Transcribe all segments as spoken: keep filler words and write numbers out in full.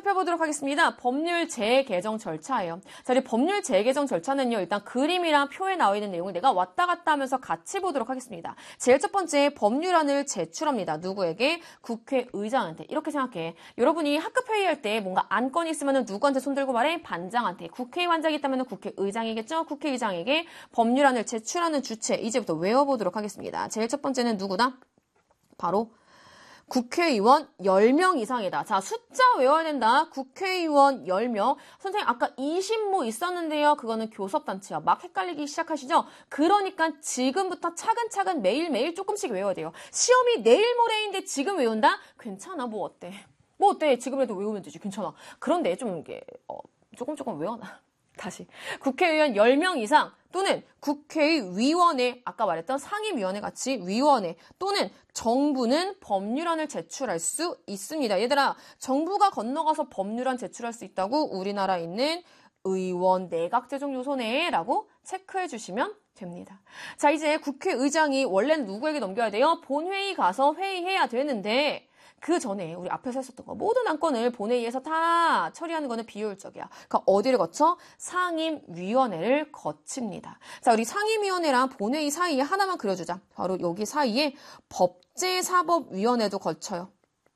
살펴보도록 하겠습니다. 법률 재개정 절차예요. 자, 우리 법률 재개정 절차는요. 일단 그림이랑 표에 나와 있는 내용을 내가 왔다 갔다 하면서 같이 보도록 하겠습니다. 제일 첫 번째 법률안을 제출합니다. 누구에게? 국회의장한테. 이렇게 생각해. 여러분이 학급 회의할 때 뭔가 안건이 있으면 누구한테 손들고 말해? 반장한테. 국회의원장이 있다면 국회의장이겠죠? 국회의장에게 법률안을 제출하는 주체. 이제부터 외워보도록 하겠습니다. 제일 첫 번째는 누구다? 바로 국회의원 열 명 이상이다. 자, 숫자 외워야 된다. 국회의원 열 명. 선생님 아까 이십 모 있었는데요. 그거는 교섭단체요. 막 헷갈리기 시작하시죠? 그러니까 지금부터 차근차근 매일매일 조금씩 외워야 돼요. 시험이 내일 모레인데 지금 외운다? 괜찮아. 뭐 어때? 뭐 어때? 지금이라도 외우면 되지. 괜찮아. 그런데 좀 이게 어, 조금 조금 외워놔. 다시. 국회의원 열 명 이상 또는 국회의원회, 아까 말했던 상임위원회 같이 위원회 또는 정부는 법률안을 제출할 수 있습니다. 얘들아, 정부가 건너가서 법률안 제출할 수 있다고 우리나라에 있는 의원 내각제정요소네라고 체크해 주시면 됩니다. 자, 이제 국회의장이 원래는 누구에게 넘겨야 돼요? 본회의 가서 회의해야 되는데 그 전에 우리 앞에서 했었던 거 모든 안건을 본회의에서 다 처리하는 거는 비효율적이야. 그러니까 어디를 거쳐? 상임위원회를 거칩니다. 자, 우리 상임위원회랑 본회의 사이에 하나만 그려주자. 바로 여기 사이에 법제사법위원회도 거쳐요.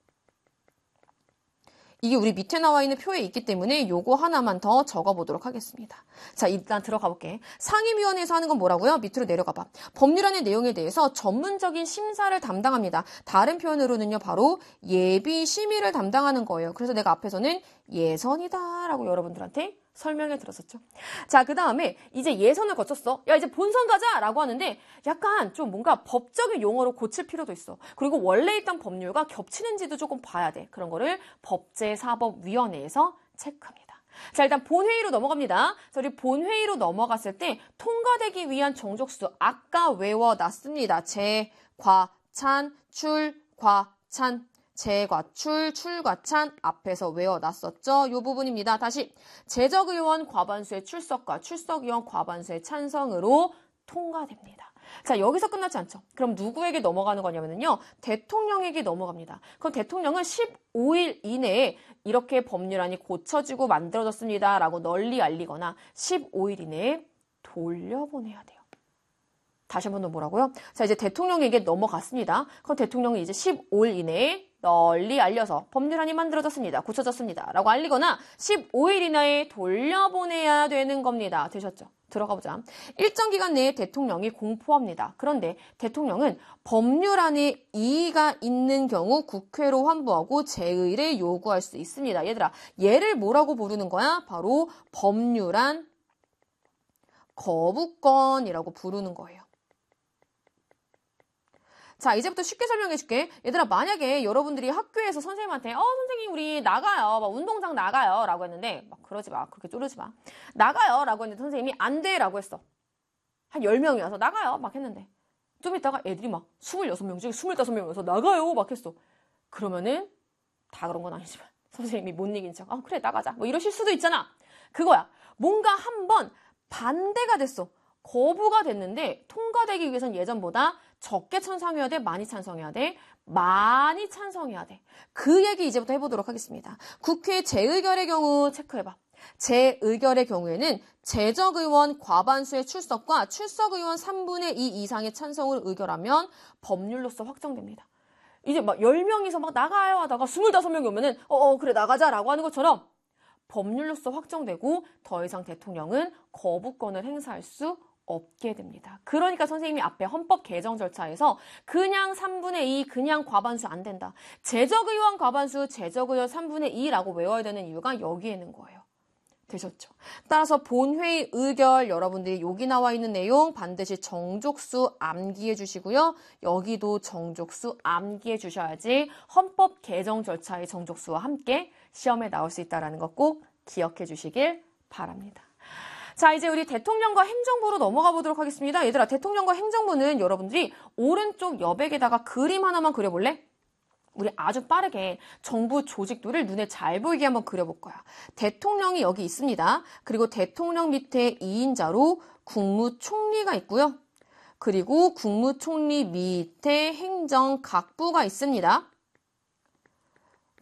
이게 우리 밑에 나와 있는 표에 있기 때문에 요거 하나만 더 적어보도록 하겠습니다. 자, 일단 들어가 볼게. 상임위원회에서 하는 건 뭐라고요? 밑으로 내려가 봐. 법률안의 내용에 대해서 전문적인 심사를 담당합니다. 다른 표현으로는요, 바로 예비 심의를 담당하는 거예요. 그래서 내가 앞에서는 예선이다 라고 여러분들한테 설명해 드렸었죠. 자, 그 다음에 이제 예선을 거쳤어. 야, 이제 본선 가자! 라고 하는데 약간 좀 뭔가 법적인 용어로 고칠 필요도 있어. 그리고 원래 있던 법률과 겹치는지도 조금 봐야 돼. 그런 거를 법제사법위원회에서 체크합니다. 자, 일단 본회의로 넘어갑니다. 자, 우리 본회의로 넘어갔을 때 통과되기 위한 정족수 아까 외워놨습니다. 재, 과, 찬, 출, 과, 찬. 재과출, 출과찬 앞에서 외워놨었죠. 이 부분입니다. 다시 재적의원 과반수의 출석과 출석의원 과반수의 찬성으로 통과됩니다. 자, 여기서 끝나지 않죠. 그럼 누구에게 넘어가는 거냐면요. 대통령에게 넘어갑니다. 그럼 대통령은 십오 일 이내에 이렇게 법률안이 고쳐지고 만들어졌습니다. 라고 널리 알리거나 십오 일 이내에 돌려보내야 돼요. 다시 한 번 더 뭐라고요? 자, 이제 대통령에게 넘어갔습니다. 그럼 대통령은 이제 십오 일 이내에 널리 알려서 법률안이 만들어졌습니다. 고쳐졌습니다. 라고 알리거나 십오 일 이내에 돌려보내야 되는 겁니다. 되셨죠? 들어가 보자. 일정 기간 내에 대통령이 공포합니다. 그런데 대통령은 법률안에 이의가 있는 경우 국회로 환부하고 재의를 요구할 수 있습니다. 얘들아, 얘를 뭐라고 부르는 거야? 바로 법률안 거부권이라고 부르는 거예요. 자, 이제부터 쉽게 설명해 줄게. 얘들아, 만약에 여러분들이 학교에서 선생님한테 어, 선생님 우리 나가요. 막 운동장 나가요. 라고 했는데 막 그러지 마. 그렇게 쪼르지 마. 나가요. 라고 했는데 선생님이 안 돼. 라고 했어. 한 열 명이 와서 나가요. 막 했는데 좀 있다가 애들이 막 스물여섯 명 중에 스물다섯 명이 와서 나가요. 막 했어. 그러면은 다 그런 건 아니지만 선생님이 못 이긴 척. 아, 그래 나가자. 뭐 이러실 수도 있잖아. 그거야. 뭔가 한번 반대가 됐어. 거부가 됐는데 통과되기 위해선 예전보다 적게 찬성해야 돼? 많이 찬성해야 돼? 많이 찬성해야 돼. 그 얘기 이제부터 해보도록 하겠습니다. 국회 재의결의 경우 체크해봐. 재의결의 경우에는 재적의원 과반수의 출석과 출석의원 삼분의 이 이상의 찬성을 의결하면 법률로서 확정됩니다. 이제 막 열 명이서 막 나가요 하다가 스물다섯 명이 오면은 어어 그래 나가자라고 하는 것처럼 법률로서 확정되고 더 이상 대통령은 거부권을 행사할 수 없게 됩니다. 그러니까 선생님이 앞에 헌법 개정 절차에서 그냥 삼분의 이, 그냥 과반수 안 된다. 재적의원 과반수, 재적의원 삼분의 이라고 외워야 되는 이유가 여기에 있는 거예요. 되셨죠? 따라서 본회의 의결 여러분들이 여기 나와 있는 내용 반드시 정족수 암기해 주시고요. 여기도 정족수 암기해 주셔야지 헌법 개정 절차의 정족수와 함께 시험에 나올 수 있다는 것 꼭 기억해 주시길 바랍니다. 자, 이제 우리 대통령과 행정부로 넘어가 보도록 하겠습니다. 얘들아, 대통령과 행정부는 여러분들이 오른쪽 여백에다가 그림 하나만 그려볼래? 우리 아주 빠르게 정부 조직도를 눈에 잘 보이게 한번 그려볼 거야. 대통령이 여기 있습니다. 그리고 대통령 밑에 이인자로 국무총리가 있고요. 그리고 국무총리 밑에 행정각부가 있습니다.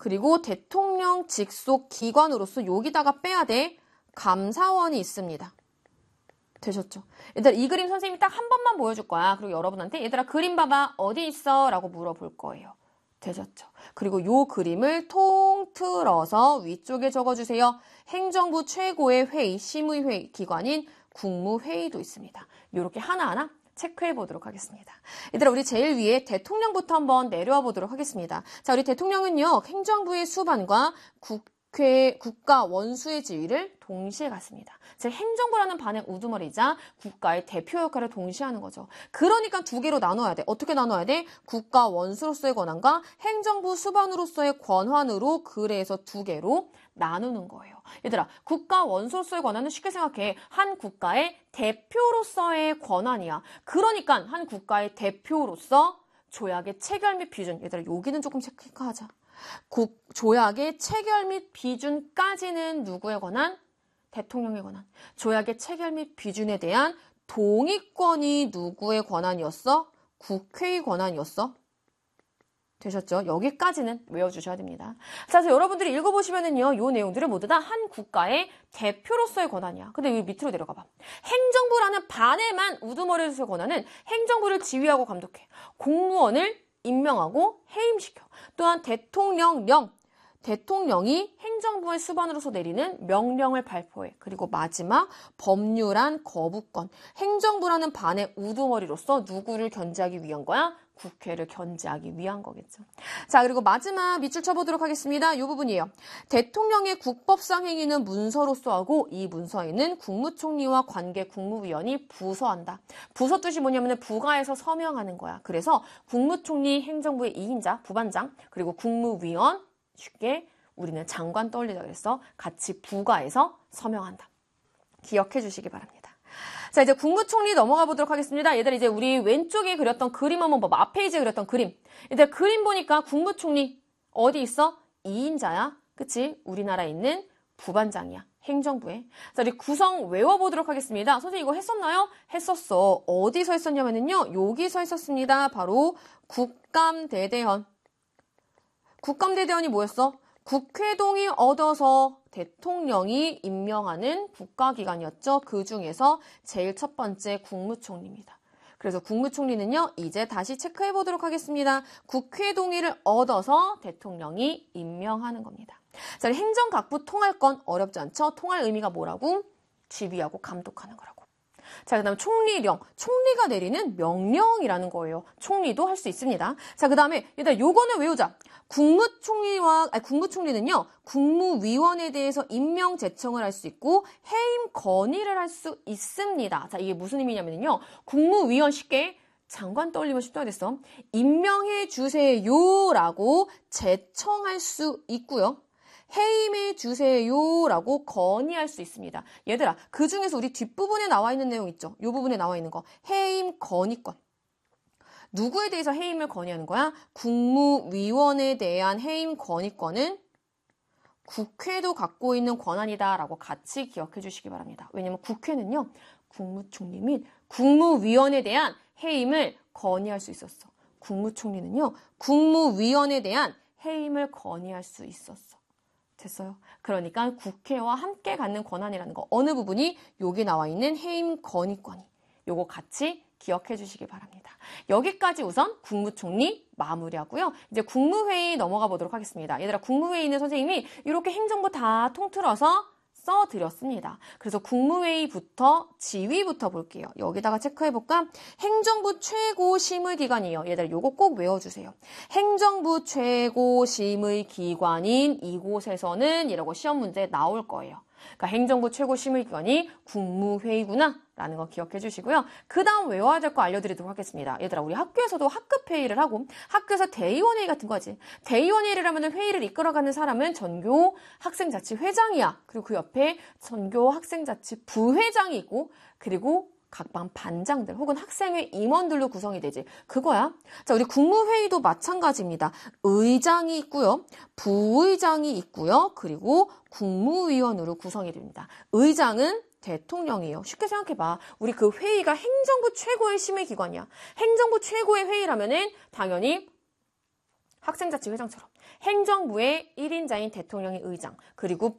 그리고 대통령 직속 기관으로서 여기다가 빼야 돼. 감사원이 있습니다. 되셨죠? 얘들아, 이 그림 선생님이 딱 한 번만 보여줄 거야. 그리고 여러분한테 얘들아 그림 봐봐. 어디 있어? 라고 물어볼 거예요. 되셨죠? 그리고 요 그림을 통틀어서 위쪽에 적어주세요. 행정부 최고의 회의, 심의회의 기관인 국무회의도 있습니다. 이렇게 하나하나 체크해 보도록 하겠습니다. 얘들아, 우리 제일 위에 대통령부터 한번 내려와 보도록 하겠습니다. 자, 우리 대통령은요, 행정부의 수반과 국회, 국가 원수의 지위를 동시에 갖습니다. 즉, 행정부라는 반의 우두머리이자 국가의 대표 역할을 동시에 하는 거죠. 그러니까 두 개로 나눠야 돼. 어떻게 나눠야 돼? 국가 원수로서의 권한과 행정부 수반으로서의 권한으로 그래서 두 개로 나누는 거예요. 얘들아, 국가 원수로서의 권한은 쉽게 생각해. 한 국가의 대표로서의 권한이야. 그러니까 한 국가의 대표로서 조약의 체결 및 비준. 얘들아, 여기는 조금 체크하자. 국, 조약의 체결 및 비준까지는 누구의 권한? 대통령의 권한. 조약의 체결 및 비준에 대한 동의권이 누구의 권한이었어? 국회의 권한이었어? 되셨죠? 여기까지는 외워주셔야 됩니다. 자, 그래서 여러분들이 읽어보시면은요, 요 내용들을 모두 다 한 국가의 대표로서의 권한이야. 근데 여기 밑으로 내려가 봐. 행정부라는 반에만 우두머리로서의 권한은 행정부를 지휘하고 감독해. 공무원을 임명하고 해임시켜. 또한 대통령령, 대통령이 행정부의 수반으로서 내리는 명령을 발표해. 그리고 마지막 법률안 거부권. 행정부라는 반의 우두머리로서 누구를 견제하기 위한 거야? 국회를 견제하기 위한 거겠죠. 자, 그리고 마지막 밑줄 쳐보도록 하겠습니다. 이 부분이에요. 대통령의 국법상 행위는 문서로서 하고 이 문서에는 국무총리와 관계 국무위원이 부서한다. 부서 뜻이 뭐냐면 부가에서 서명하는 거야. 그래서 국무총리 행정부의 이인자, 부반장, 그리고 국무위원, 쉽게 우리는 장관 떠올리자 그래서 같이 부가에서 서명한다. 기억해 주시기 바랍니다. 자, 이제 국무총리 넘어가 보도록 하겠습니다. 얘들 이제 우리 왼쪽에 그렸던 그림 한번 봐봐. 앞 페이지에 그렸던 그림. 얘들 그림 보니까 국무총리 어디 있어? 이인자야. 그치? 우리나라에 있는 부반장이야. 행정부에. 자, 우리 구성 외워보도록 하겠습니다. 선생님 이거 했었나요? 했었어. 어디서 했었냐면요. 여기서 했었습니다. 바로 국감대대헌. 국감대대헌이 뭐였어? 국회 동의 얻어서 대통령이 임명하는 국가기관이었죠. 그 중에서 제일 첫 번째 국무총리입니다. 그래서 국무총리는요, 이제 다시 체크해 보도록 하겠습니다. 국회 동의를 얻어서 대통령이 임명하는 겁니다. 자, 행정각부 통할권 어렵지 않죠? 통할 의미가 뭐라고? 지휘하고 감독하는 거라고. 자, 그 다음에 총리령. 총리가 내리는 명령이라는 거예요. 총리도 할 수 있습니다. 자, 그 다음에 일단 요거는 외우자. 국무총리와, 아니, 국무총리는요, 국무위원에 대해서 임명 제청을 할 수 있고, 해임 건의를 할 수 있습니다. 자, 이게 무슨 의미냐면요, 국무위원 쉽게 장관 떠올리면 쉽다 그랬어. 임명해 주세요라고 제청할 수 있고요. 해임해 주세요라고 건의할 수 있습니다. 얘들아, 그 중에서 우리 뒷부분에 나와 있는 내용 있죠? 이 부분에 나와 있는 거. 해임 건의권. 누구에 대해서 해임을 건의하는 거야? 국무위원에 대한 해임 건의권은 국회도 갖고 있는 권한이다라고 같이 기억해 주시기 바랍니다. 왜냐면 국회는요, 국무총리 및 국무위원에 대한 해임을 건의할 수 있었어. 국무총리는요, 국무위원에 대한 해임을 건의할 수 있었어. 됐어요? 그러니까 국회와 함께 갖는 권한이라는 거. 어느 부분이 여기 나와 있는 해임 건의권이. 요거 같이 기억해 주시기 바랍니다. 여기까지 우선 국무총리 마무리하고요. 이제 국무회의 넘어가 보도록 하겠습니다. 얘들아, 국무회의는 선생님이 이렇게 행정부 다 통틀어서 써드렸습니다. 그래서 국무회의부터 지휘부터 볼게요. 여기다가 체크해볼까? 행정부 최고 심의기관이에요. 얘들아, 요거 꼭 외워주세요. 행정부 최고 심의기관인 이곳에서는 이라고 시험 문제 나올 거예요. 그러니까 행정부 최고 심의기관이 국무회의구나 라는 거 기억해 주시고요. 그 다음 외워야 될 거 알려드리도록 하겠습니다. 얘들아, 우리 학교에서도 학급 회의를 하고 학교에서 대의원회의 같은 거지. 대의원회의를 하면 회의를 이끌어가는 사람은 전교 학생자치회장이야. 그리고 그 옆에 전교 학생자치 부회장이 있고 그리고 각 반 반장들 혹은 학생회 임원들로 구성이 되지. 그거야. 자, 우리 국무회의도 마찬가지입니다. 의장이 있고요. 부의장이 있고요. 그리고 국무위원으로 구성이 됩니다. 의장은 대통령이에요. 쉽게 생각해봐. 우리 그 회의가 행정부 최고의 심의기관이야. 행정부 최고의 회의라면은 당연히 학생자치회장처럼 행정부의 일 인자인 대통령이 의장, 그리고